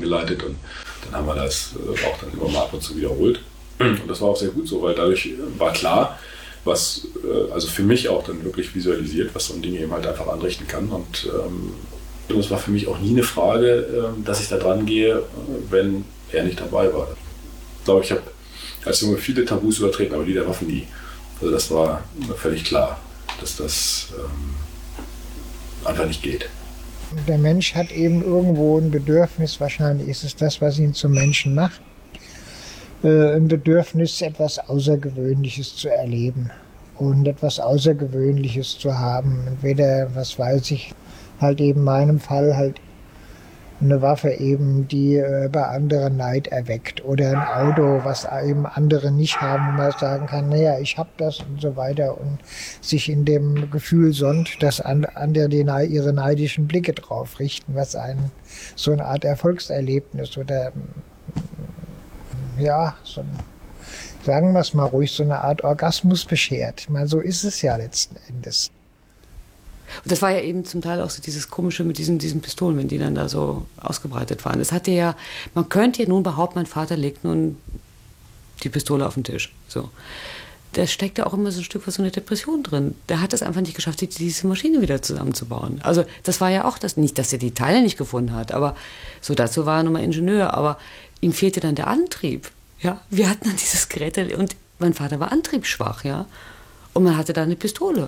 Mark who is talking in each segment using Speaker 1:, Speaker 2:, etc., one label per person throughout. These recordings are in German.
Speaker 1: eingeleitet und dann haben wir das auch dann immer mal ab und zu wiederholt. Und das war auch sehr gut so, weil dadurch war klar, was also für mich auch dann wirklich visualisiert, was so ein Ding eben halt einfach anrichten kann. Und es war für mich auch nie eine Frage, dass ich da dran gehe, wenn er nicht dabei war. Ich glaube, ich habe als Junge viele Tabus übertreten, aber die der Waffen nie. Also das war völlig klar, dass das einfach nicht geht.
Speaker 2: Der Mensch hat eben irgendwo ein Bedürfnis, wahrscheinlich ist es das, was ihn zum Menschen macht, ein Bedürfnis, etwas Außergewöhnliches zu erleben und etwas Außergewöhnliches zu haben. Entweder, was weiß ich, halt eben in meinem Fall halt eine Waffe eben, die bei anderen Neid erweckt oder ein Auto, was eben andere nicht haben, wo man sagen kann, naja, ich habe das und so weiter und sich in dem Gefühl sonnt, dass andere ihre neidischen Blicke drauf richten, was einen so eine Art Erfolgserlebnis oder ja, so ein, sagen wir es mal ruhig, so eine Art Orgasmus beschert. Ich meine, so ist es ja letzten Endes.
Speaker 3: Und das war ja eben zum Teil auch so dieses Komische mit diesen Pistolen, wenn die dann da so ausgebreitet waren. Das hatte ja, man könnte ja nun behaupten, mein Vater legt nun die Pistole auf den Tisch. So. Da steckt ja auch immer so ein Stück was so eine Depression drin. Der hat es einfach nicht geschafft, diese Maschine wieder zusammenzubauen. Also das war ja auch das, nicht, dass er die Teile nicht gefunden hat, aber so dazu war er nun mal Ingenieur, aber ihm fehlte dann der Antrieb. Ja? Wir hatten dann dieses Gerät und mein Vater war antriebsschwach, ja, und man hatte da eine Pistole.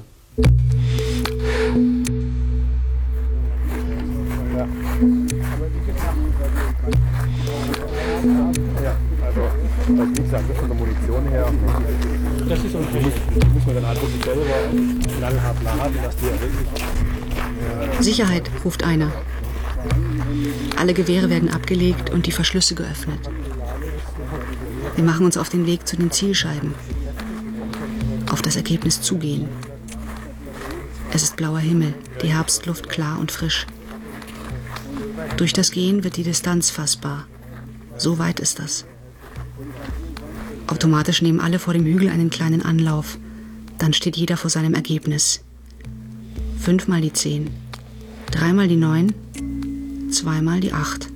Speaker 4: Ja, also wie gesagt, das von der Munition her, das ist okay. Die muss man dann halt wirklich selber knallhart laden, dass die ja wirklich...
Speaker 5: Sicherheit, ruft einer. Alle Gewehre werden abgelegt und die Verschlüsse geöffnet. Wir machen uns auf den Weg zu den Zielscheiben. Auf das Ergebnis zugehen. Es ist blauer Himmel, die Herbstluft klar und frisch. Durch das Gehen wird die Distanz fassbar. So weit ist das. Automatisch nehmen alle vor dem Hügel einen kleinen Anlauf. Dann steht jeder vor seinem Ergebnis. 5 mal die 10, 3 mal die 9, 2 mal die 8.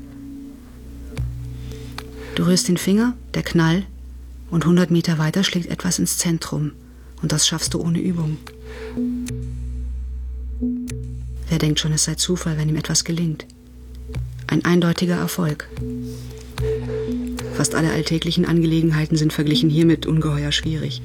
Speaker 5: Du rührst den Finger, der Knall, und 100 Meter weiter schlägt etwas ins Zentrum. Und das schaffst du ohne Übung. Wer denkt schon, es sei Zufall, wenn ihm etwas gelingt? Ein eindeutiger Erfolg. Fast alle alltäglichen Angelegenheiten sind verglichen hiermit ungeheuer schwierig.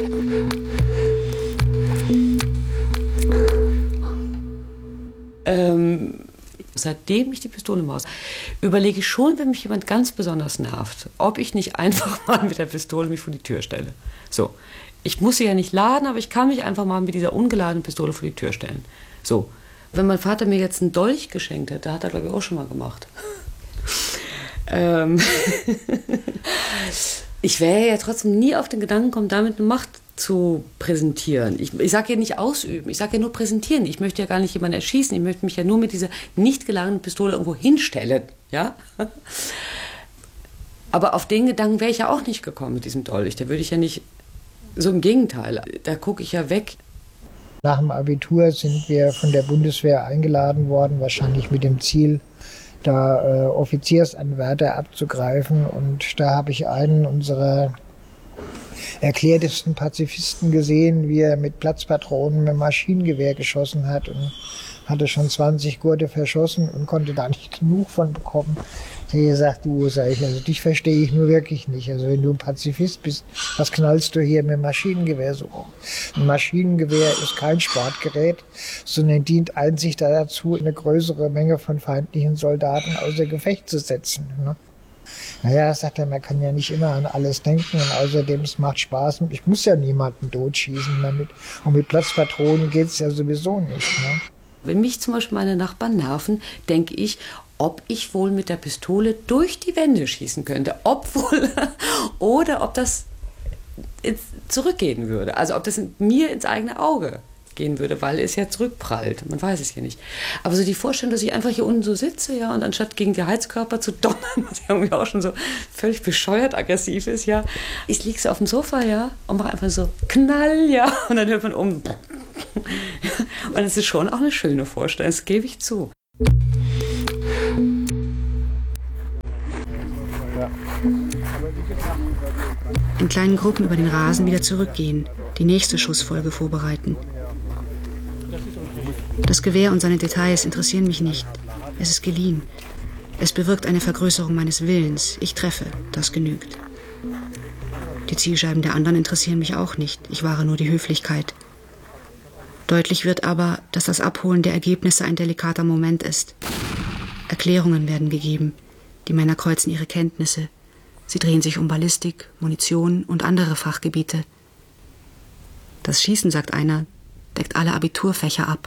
Speaker 3: Seitdem ich die Pistole im Haus überlege ich schon, wenn mich jemand ganz besonders nervt, ob ich nicht einfach mal mit der Pistole mich vor die Tür stelle. So, ich muss sie ja nicht laden, aber ich kann mich einfach mal mit dieser ungeladenen Pistole vor die Tür stellen. So, wenn mein Vater mir jetzt einen Dolch geschenkt hätte, hat er, glaube ich, auch schon mal gemacht. Ich wäre ja trotzdem nie auf den Gedanken gekommen, damit eine Macht zu präsentieren. Ich sage ja nicht ausüben, ich sage ja nur präsentieren. Ich möchte ja gar nicht jemanden erschießen, ich möchte mich ja nur mit dieser nicht geladenen Pistole irgendwo hinstellen. Ja? Aber auf den Gedanken wäre ich ja auch nicht gekommen mit diesem Dolch. Da würde ich ja nicht, so im Gegenteil, da gucke ich ja weg.
Speaker 2: Nach dem Abitur sind wir von der Bundeswehr eingeladen worden, wahrscheinlich mit dem Ziel, da Offiziersanwärter abzugreifen. Und da habe ich einen unserer erklärtesten Pazifisten gesehen, wie er mit Platzpatronen mit dem Maschinengewehr geschossen hat und hatte schon 20 Gurte verschossen und konnte da nicht genug von bekommen. Ich habe gesagt, du, sag ich, also dich verstehe ich nur wirklich nicht. Also wenn du ein Pazifist bist, was knallst du hier mit dem Maschinengewehr so rum? Ein Maschinengewehr ist kein Sportgerät, sondern dient einzig dazu, eine größere Menge von feindlichen Soldaten außer Gefecht zu setzen. Ne? Naja, sagt er, man kann ja nicht immer an alles denken und außerdem, es macht Spaß. Ich muss ja niemanden totschießen damit. Und mit Platzpatronen geht es ja sowieso nicht. Ne?
Speaker 3: Wenn mich zum Beispiel meine Nachbarn nerven, denke ich, ob ich wohl mit der Pistole durch die Wände schießen könnte. Oder ob das zurückgehen würde. Also ob das mir ins eigene Auge gehen würde, weil es ja zurückprallt. Man weiß es ja nicht. Aber so die Vorstellung, dass ich einfach hier unten so sitze, ja, und anstatt gegen die Heizkörper zu donnern, was ja irgendwie auch schon so völlig bescheuert aggressiv ist, ja, ich liege so auf dem Sofa, ja, und mache einfach so Knall, ja, und dann hört man um. Und es ist schon auch eine schöne Vorstellung, das gebe ich zu.
Speaker 5: In kleinen Gruppen über den Rasen wieder zurückgehen, die nächste Schussfolge vorbereiten. Das Gewehr und seine Details interessieren mich nicht. Es ist geliehen. Es bewirkt eine Vergrößerung meines Willens. Ich treffe, das genügt. Die Zielscheiben der anderen interessieren mich auch nicht. Ich wahre nur die Höflichkeit. Deutlich wird aber, dass das Abholen der Ergebnisse ein delikater Moment ist. Erklärungen werden gegeben. Die Männer kreuzen ihre Kenntnisse. Sie drehen sich um Ballistik, Munition und andere Fachgebiete. Das Schießen, sagt einer, deckt alle Abiturfächer ab.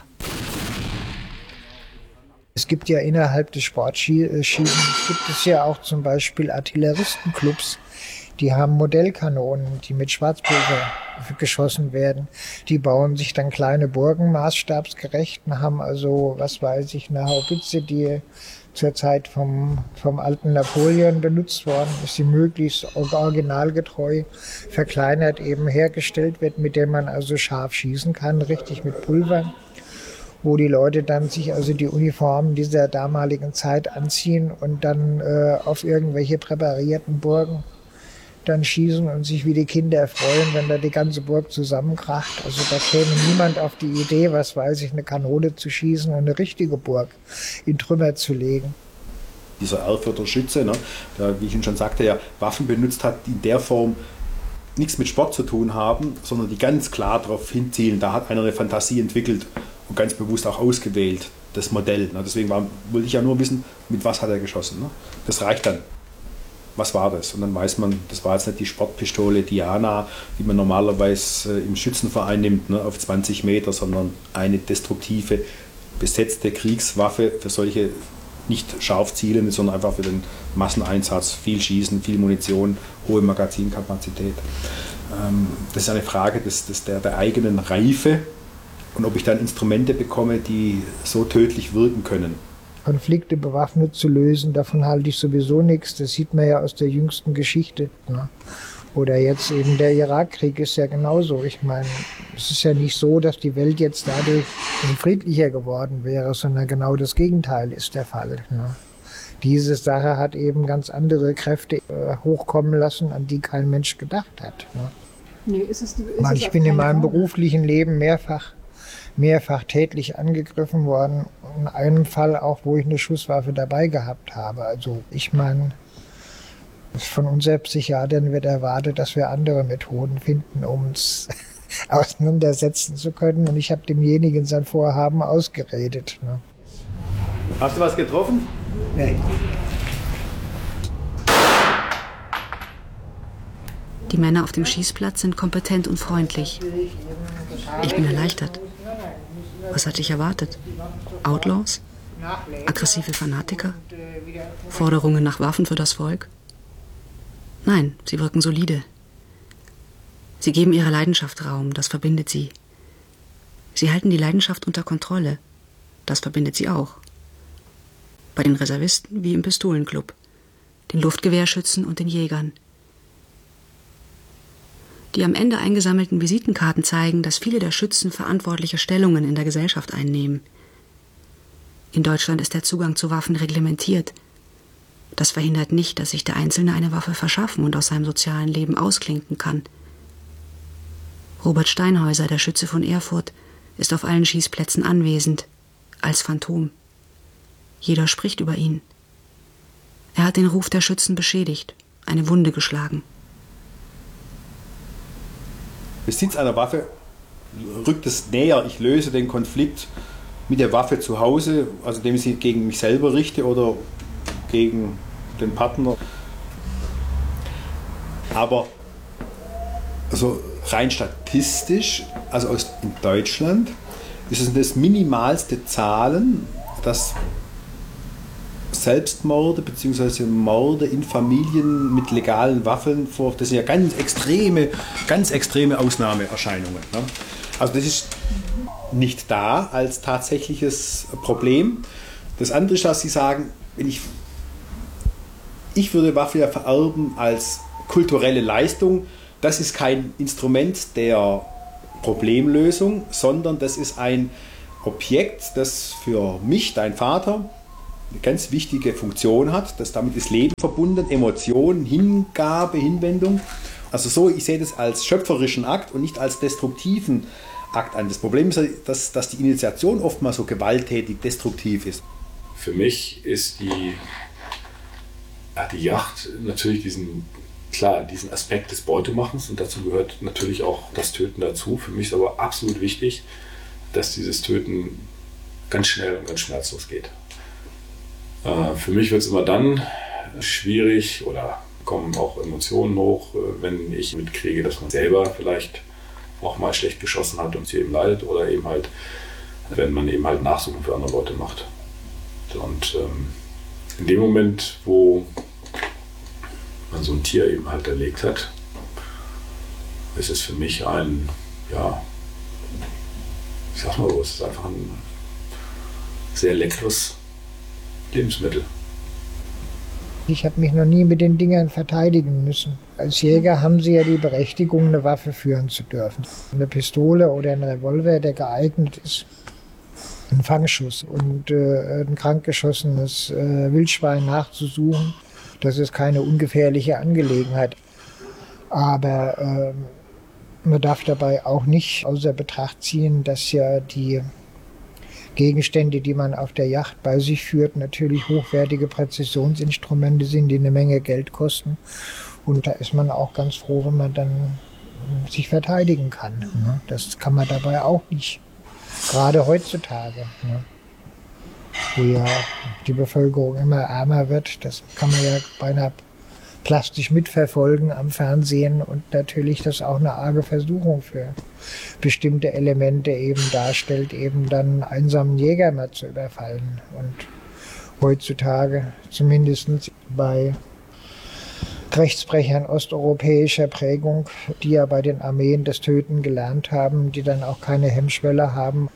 Speaker 2: Es gibt ja innerhalb des Sportschießens, gibt es ja auch zum Beispiel Artilleristenclubs, die haben Modellkanonen, die mit Schwarzpulver geschossen werden. Die bauen sich dann kleine Burgen maßstabsgerecht und haben also, was weiß ich, eine Haubitze, die zur Zeit vom alten Napoleon benutzt worden ist, die möglichst originalgetreu verkleinert eben hergestellt wird, mit der man also scharf schießen kann, richtig mit Pulver, wo die Leute dann sich also die Uniformen dieser damaligen Zeit anziehen und dann auf irgendwelche präparierten Burgen dann schießen und sich wie die Kinder freuen, wenn da die ganze Burg zusammenkracht. Also da käme niemand auf die Idee, was weiß ich, eine Kanone zu schießen und eine richtige Burg in Trümmer zu legen.
Speaker 6: Dieser Erfurter Schütze, ne, der, wie ich Ihnen schon sagte, ja Waffen benutzt hat, die in der Form nichts mit Sport zu tun haben, sondern die ganz klar darauf hinzielen. Da hat einer eine Fantasie entwickelt und ganz bewusst auch ausgewählt, das Modell. Ne. Deswegen wollte ich ja nur wissen, mit was hat er geschossen. Ne. Das reicht dann. Was war das? Und dann weiß man, das war jetzt nicht die Sportpistole Diana, die man normalerweise im Schützenverein nimmt, ne, auf 20 Meter, sondern eine destruktive, besetzte Kriegswaffe für solche nicht scharf zielende, sondern einfach für den Masseneinsatz, viel Schießen, viel Munition, hohe Magazinkapazität. Das ist eine Frage der eigenen Reife und ob ich dann Instrumente bekomme, die so tödlich wirken können.
Speaker 2: Konflikte bewaffnet zu lösen, davon halte ich sowieso nichts. Das sieht man ja aus der jüngsten Geschichte. Ne? Oder jetzt eben der Irakkrieg ist ja genauso. Ich meine, es ist ja nicht so, dass die Welt jetzt dadurch friedlicher geworden wäre, sondern genau das Gegenteil ist der Fall. Ne? Diese Sache hat eben ganz andere Kräfte hochkommen lassen, an die kein Mensch gedacht hat. Ne? Ich bin in meinem beruflichen Leben mehrfach tätlich angegriffen worden. In einem Fall auch, wo ich eine Schusswaffe dabei gehabt habe. Also ich meine, von unseren Psychiatern wird erwartet, dass wir andere Methoden finden, um uns auseinandersetzen zu können. Und ich habe demjenigen sein Vorhaben ausgeredet. Ne?
Speaker 6: Hast du was getroffen?
Speaker 2: Nein.
Speaker 5: Die Männer auf dem Schießplatz sind kompetent und freundlich. Ich bin erleichtert. Was hatte ich erwartet? Outlaws? Aggressive Fanatiker? Forderungen nach Waffen für das Volk? Nein, sie wirken solide. Sie geben ihrer Leidenschaft Raum, das verbindet sie. Sie halten die Leidenschaft unter Kontrolle, das verbindet sie auch. Bei den Reservisten wie im Pistolenclub, den Luftgewehrschützen und den Jägern. Die am Ende eingesammelten Visitenkarten zeigen, dass viele der Schützen verantwortliche Stellungen in der Gesellschaft einnehmen. In Deutschland ist der Zugang zu Waffen reglementiert. Das verhindert nicht, dass sich der Einzelne eine Waffe verschaffen und aus seinem sozialen Leben ausklinken kann. Robert Steinhäuser, der Schütze von Erfurt, ist auf allen Schießplätzen anwesend, als Phantom. Jeder spricht über ihn. Er hat den Ruf der Schützen beschädigt, eine Wunde geschlagen.
Speaker 6: Besitz einer Waffe rückt es näher. Ich löse den Konflikt mit der Waffe zu Hause, also indem ich sie gegen mich selber richte oder gegen den Partner. Aber also rein statistisch, also in Deutschland, ist es das minimalste Zahlen, dass Selbstmorde bzw. Morde in Familien mit legalen Waffen vor. Das sind ja ganz extreme Ausnahmeerscheinungen. Ne? Also das ist nicht da als tatsächliches Problem. Das andere ist, dass Sie sagen, ich würde Waffe ja vererben als kulturelle Leistung. Das ist kein Instrument der Problemlösung, sondern das ist ein Objekt, das für mich, dein Vater, eine ganz wichtige Funktion hat, dass damit ist Leben verbunden, Emotionen, Hingabe, Hinwendung. Also so, ich sehe das als schöpferischen Akt und nicht als destruktiven Akt an. Das Problem ist, dass die Initiation oftmals so gewalttätig, destruktiv ist.
Speaker 1: Für mich ist die Yacht natürlich diesen Aspekt des Beutemachens, und dazu gehört natürlich auch das Töten dazu. Für mich ist aber absolut wichtig, dass dieses Töten ganz schnell und ganz schmerzlos geht. Für mich wird es immer dann schwierig oder kommen auch Emotionen hoch, wenn ich mitkriege, dass man selber vielleicht auch mal schlecht geschossen hat und sie eben leidet, oder eben halt, wenn man eben halt Nachsuchen für andere Leute macht. Und in dem Moment, wo man so ein Tier eben halt erlegt hat, ist es für mich ein, ich sag mal so, es ist einfach ein sehr leckeres Lebensmittel.
Speaker 2: Ich habe mich noch nie mit den Dingern verteidigen müssen. Als Jäger haben sie ja die Berechtigung, eine Waffe führen zu dürfen. Eine Pistole oder ein Revolver, der geeignet ist, einen Fangschuss und ein krankgeschossenes Wildschwein nachzusuchen, das ist keine ungefährliche Angelegenheit. Aber man darf dabei auch nicht außer Betracht ziehen, dass ja die Gegenstände, die man auf der Yacht bei sich führt, natürlich hochwertige Präzisionsinstrumente sind, die eine Menge Geld kosten. Und da ist man auch ganz froh, wenn man dann sich verteidigen kann. Das kann man dabei auch nicht. Gerade heutzutage, wo ja die Bevölkerung immer ärmer wird, das kann man ja beinahe plastisch mitverfolgen am Fernsehen, und natürlich das auch eine arge Versuchung für bestimmte Elemente eben darstellt, eben dann einen einsamen Jäger mal zu überfallen. Und heutzutage, zumindest bei Rechtsbrechern osteuropäischer Prägung, die ja bei den Armeen das Töten gelernt haben, die dann auch keine Hemmschwelle haben.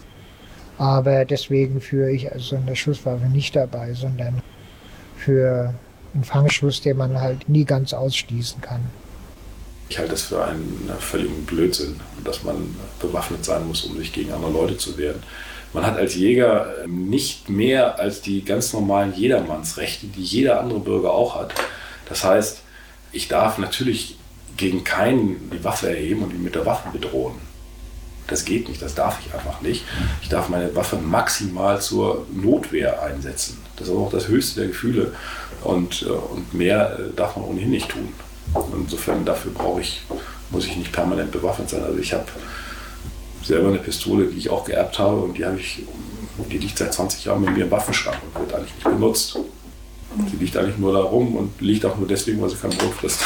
Speaker 2: Aber deswegen führe ich also eine Schusswaffe nicht dabei, sondern für einen Fangschuss, den man halt nie ganz ausschließen kann.
Speaker 1: Ich halte das für einen völligen Blödsinn, dass man bewaffnet sein muss, um sich gegen andere Leute zu wehren. Man hat als Jäger nicht mehr als die ganz normalen Jedermannsrechte, die jeder andere Bürger auch hat. Das heißt, ich darf natürlich gegen keinen die Waffe erheben und ihn mit der Waffe bedrohen. Das geht nicht, das darf ich einfach nicht. Ich darf meine Waffe maximal zur Notwehr einsetzen. Das ist auch das höchste der Gefühle, und mehr darf man ohnehin nicht tun. Insofern muss ich nicht permanent bewaffnet sein. Also ich habe selber eine Pistole, die ich auch geerbt habe, und die liegt seit 20 Jahren mit mir im Waffenschrank und wird eigentlich nicht benutzt. Sie liegt eigentlich nur da rum und liegt auch nur deswegen, weil sie kein Brot frisst.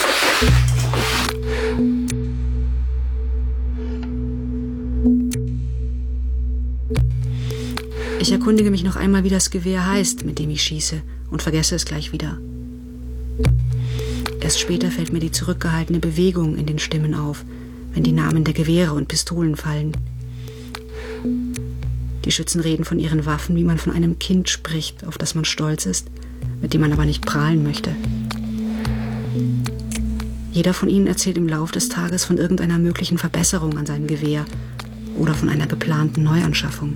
Speaker 5: Ich erkundige mich noch einmal, wie das Gewehr heißt, mit dem ich schieße, und vergesse es gleich wieder. Erst später fällt mir die zurückgehaltene Bewegung in den Stimmen auf, wenn die Namen der Gewehre und Pistolen fallen. Die Schützen reden von ihren Waffen, wie man von einem Kind spricht, auf das man stolz ist, mit dem man aber nicht prahlen möchte. Jeder von ihnen erzählt im Lauf des Tages von irgendeiner möglichen Verbesserung an seinem Gewehr oder von einer geplanten Neuanschaffung.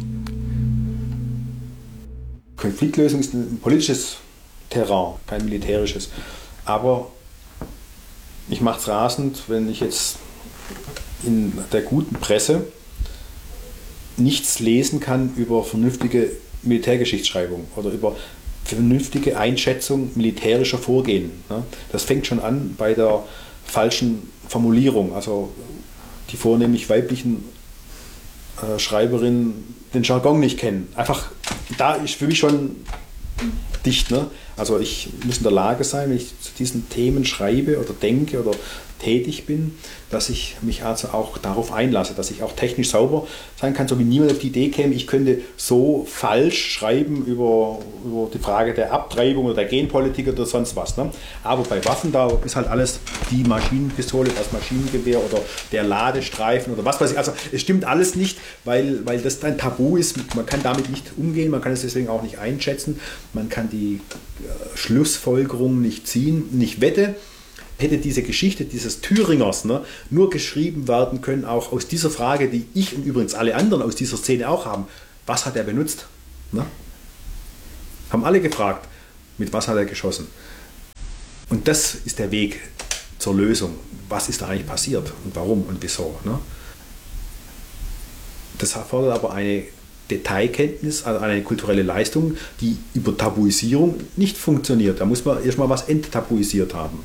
Speaker 6: Konfliktlösung ist ein politisches Terrain, kein militärisches. Aber ich mache es rasend, wenn ich jetzt in der guten Presse nichts lesen kann über vernünftige Militärgeschichtsschreibung oder über vernünftige Einschätzung militärischer Vorgehen. Das fängt schon an bei der falschen Formulierung. Also die vornehmlich weiblichen Schreiberinnen den Jargon nicht kennen. Einfach, da ist für mich schon dicht. Also ich muss in der Lage sein, wenn ich zu diesen Themen schreibe oder denke oder tätig bin, dass ich mich also auch darauf einlasse, dass ich auch technisch sauber sein kann, so wie niemand auf die Idee käme, ich könnte so falsch schreiben über die Frage der Abtreibung oder der Genpolitik oder sonst was. Aber bei Waffen, da ist halt alles die Maschinenpistole, das Maschinengewehr oder der Ladestreifen oder was weiß ich. Also es stimmt alles nicht, weil das ein Tabu ist. Man kann damit nicht umgehen, man kann es deswegen auch nicht einschätzen, man kann die Schlussfolgerung nicht ziehen. Und ich wette, hätte diese Geschichte dieses Thüringers nur geschrieben werden können, auch aus dieser Frage, die ich und übrigens alle anderen aus dieser Szene auch haben, was hat er benutzt? Haben alle gefragt, mit was hat er geschossen? Und das ist der Weg zur Lösung. Was ist da eigentlich passiert und warum und wieso? Ne? Das erfordert aber eine Detailkenntnis, also eine kulturelle Leistung, die über Tabuisierung nicht funktioniert. Da muss man erstmal was enttabuisiert haben.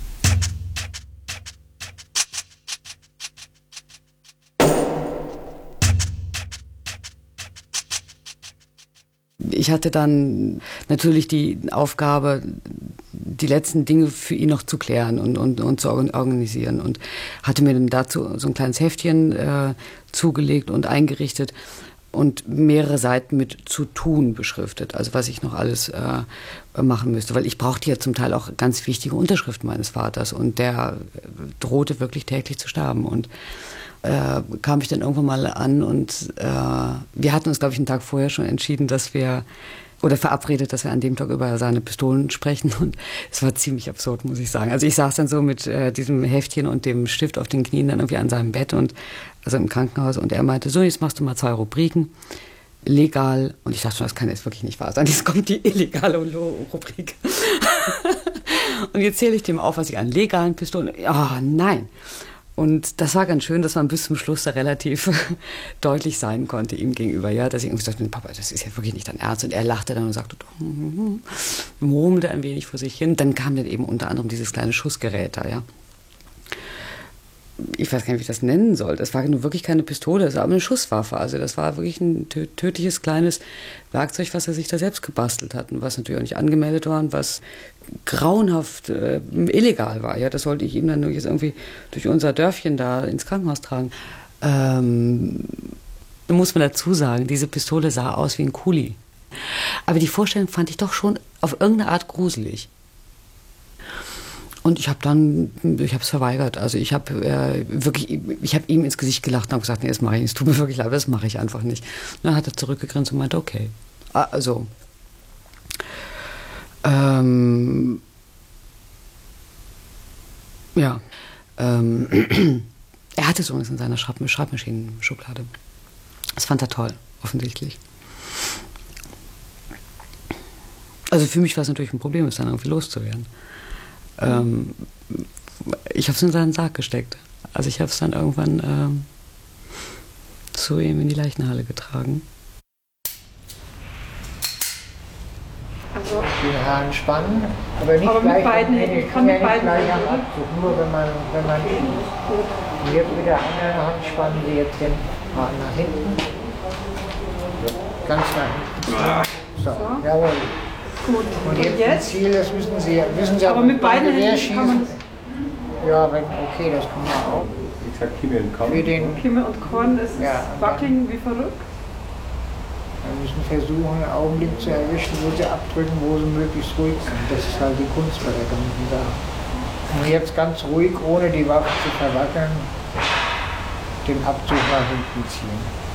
Speaker 3: Ich hatte dann natürlich die Aufgabe, die letzten Dinge für ihn noch zu klären und zu organisieren. Und hatte mir dann dazu so ein kleines Heftchen zugelegt und eingerichtet und mehrere Seiten mit zu tun beschriftet. Also was ich noch alles machen müsste. Weil ich brauchte ja zum Teil auch ganz wichtige Unterschriften meines Vaters. Und der drohte wirklich täglich zu sterben. Und kam ich dann irgendwann mal an und wir hatten uns, glaube ich, einen Tag vorher schon entschieden, oder verabredet, dass wir an dem Tag über seine Pistolen sprechen und es war ziemlich absurd, muss ich sagen. Also ich saß dann so mit diesem Heftchen und dem Stift auf den Knien dann irgendwie an seinem Bett also im Krankenhaus und er meinte, so, jetzt machst du mal 2 Rubriken. Legal, und ich dachte schon, das kann jetzt wirklich nicht wahr sein, jetzt kommt die illegale Rubrik. Und jetzt zähle ich dem auf, was ich an legalen Pistolen, nein. Und das war ganz schön, dass man bis zum Schluss da relativ deutlich sein konnte ihm gegenüber, ja, dass ich irgendwie sagte, Papa, das ist ja wirklich nicht dein Ernst. Und er lachte dann und sagte, murmelte ein wenig vor sich hin. Dann kam dann eben unter anderem dieses kleine Schussgerät da, ja. Ich weiß gar nicht, wie ich das nennen soll. Das war nur wirklich keine Pistole, das war aber eine Schusswaffe. Also das war wirklich ein tödliches kleines Werkzeug, was er sich da selbst gebastelt hat und was natürlich auch nicht angemeldet war und was grauenhaft illegal war. Ja, das sollte ich ihm dann nur jetzt irgendwie durch unser Dörfchen da ins Krankenhaus tragen. Da muss man dazu sagen, diese Pistole sah aus wie ein Kuli. Aber die Vorstellung fand ich doch schon auf irgendeine Art gruselig. Und ich habe es verweigert. Also ich habe ihm ins Gesicht gelacht und habe gesagt, nee, das mache ich nicht. Es tut mir wirklich leid, das mache ich einfach nicht. Und dann hat er zurückgegrinst und meinte, okay. Also, ja. Er hatte es übrigens in seiner Schreibmaschinenschublade. Das fand er toll, offensichtlich. Also für mich war es natürlich ein Problem, es dann irgendwie loszuwerden. Ich habe es in seinen Sarg gesteckt. Also ich habe es dann irgendwann zu ihm in die Leichenhalle getragen.
Speaker 2: Also die Haaren spannen, aber nicht
Speaker 7: aber
Speaker 2: gleich
Speaker 7: mit beiden Händen. Ich kann mit beiden
Speaker 2: gleich am
Speaker 7: Händen.
Speaker 2: Abzug, nur wenn man und jetzt mit der anderen Hand spannen Sie jetzt den Hahn nach hinten. Ganz nach hinten. So, jawohl.
Speaker 7: Gut.
Speaker 2: Und jetzt das Ziel, das müssen Sie
Speaker 7: aber mit beiden Händen kann man
Speaker 2: ja, okay, das kann man auch.
Speaker 6: Wie gesagt, Kimme und Korn.
Speaker 7: Kimme und Korn, das ist wackeln wie verrückt.
Speaker 2: Wir müssen versuchen, einen Augenblick zu erwischen, wo sie abdrücken, wo sie möglichst ruhig sind. Das ist halt die Kunst bei der ganzen Sache. Und jetzt ganz ruhig, ohne die Waffe zu verwackeln, den Abzug nach hinten ziehen.